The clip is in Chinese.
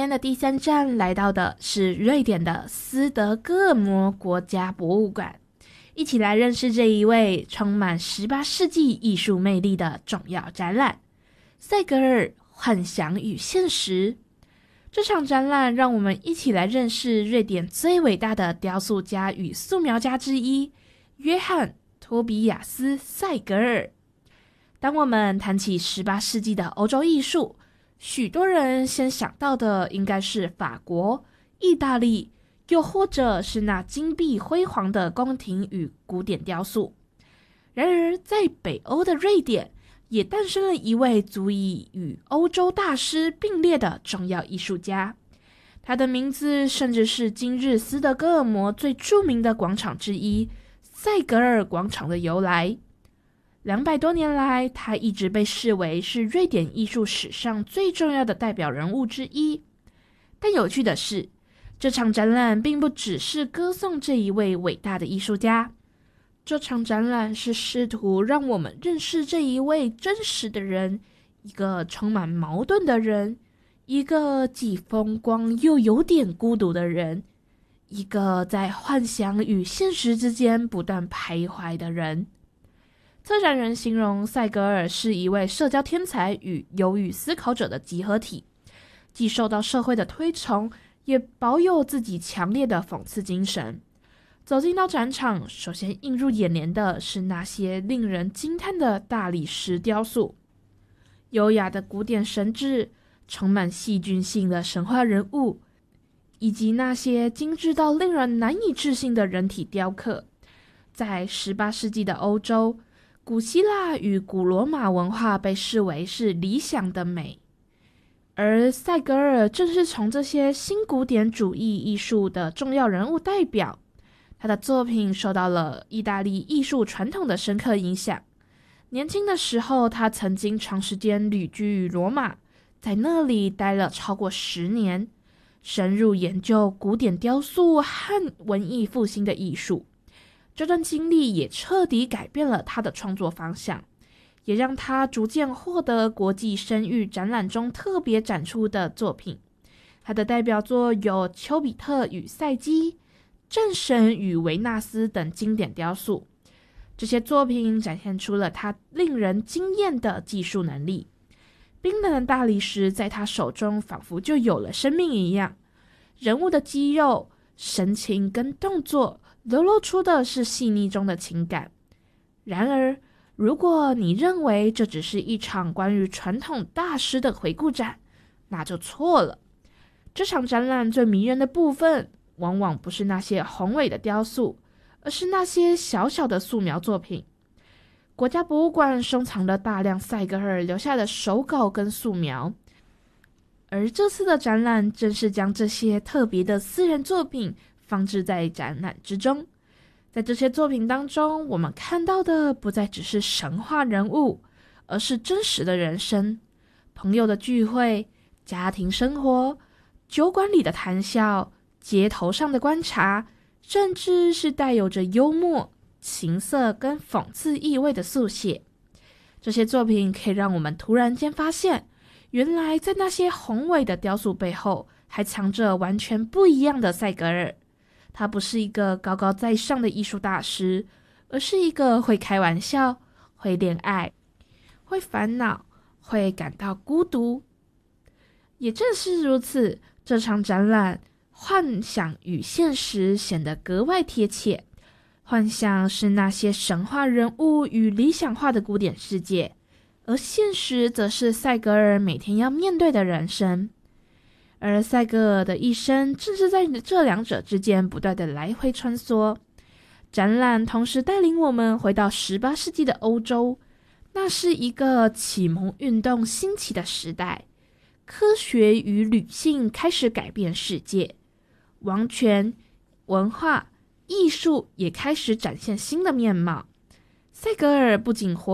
天的第3站来到的是瑞典的斯德哥尔摩国家博物馆，一起来认识这一位充满18世纪艺术魅力的重要展览——塞格尔幻想与现实。这场展览让我们一起来认识瑞典最伟大的雕塑家与素描家之一约翰·托比亚斯·塞格尔。当我们谈起18世纪的欧洲艺术，许多人先想到的应该是法国、意大利，又或者是那金碧辉煌的宫廷与古典雕塑。然而在北欧的瑞典，也诞生了一位足以与欧洲大师并列的重要艺术家，他的名字甚至是今日斯德哥尔摩最著名的广场之一——塞格尔广场的由来。200多年来，他一直被视为是瑞典艺术史上最重要的代表人物之一。但有趣的是，这场展览并不只是歌颂这一位伟大的艺术家，这场展览是试图让我们认识这一位真实的人，一个充满矛盾的人，一个既风光又有点孤独的人，一个在幻想与现实之间不断徘徊的人。策展人形容塞格尔是一位社交天才与忧郁思考者的集合体，既受到社会的推崇，也保有自己强烈的讽刺精神。走进到展场，首先映入眼帘的是那些令人惊叹的大理石雕塑，优雅的古典神祇，充满戏剧性的神话人物，以及那些精致到令人难以置信的人体雕刻。在18世纪的欧洲，古希腊与古罗马文化被视为是理想的美，而塞格尔正是从这些新古典主义艺术的重要人物代表。他的作品受到了意大利艺术传统的深刻影响。年轻的时候，他曾经长时间旅居于罗马，在那里待了超过10年，深入研究古典雕塑和文艺复兴的艺术。这段经历也彻底改变了他的创作方向，也让他逐渐获得国际声誉展览中特别展出的作品。他的代表作有丘比特与赛姬、战神与维纳斯等经典雕塑。这些作品展现出了他令人惊艳的技术能力。冰冷的大理石在他手中仿佛就有了生命一样，人物的肌肉、神情跟动作流露出的是细腻中的情感。然而，如果你认为这只是一场关于传统大师的回顾展，那就错了。这场展览最迷人的部分，往往不是那些宏伟的雕塑，而是那些小小的素描作品。国家博物馆收藏了大量塞格尔留下的手稿跟素描，而这次的展览正是将这些特别的私人作品放置在展览之中。在这些作品当中，我们看到的不再只是神话人物，而是真实的人生，朋友的聚会、家庭生活、酒馆里的谈笑、街头上的观察，甚至是带有着幽默、情色跟讽刺意味的速写。这些作品可以让我们突然间发现，原来在那些宏伟的雕塑背后，还藏着完全不一样的塞格尔。他不是一个高高在上的艺术大师，而是一个会开玩笑、会恋爱、会烦恼、会感到孤独。也正是如此，这场展览幻想与现实显得格外贴切。幻想是那些神话人物与理想化的古典世界，而现实则是塞格尔每天要面对的人生。而塞格尔的一生正是在这两者之间不断的来回穿梭。展览同时带领我们回到18世纪的欧洲，那是一个启蒙运动兴起的时代，科学与理性开始改变世界，王权、文化、艺术也开始展现新的面貌。塞格尔不仅活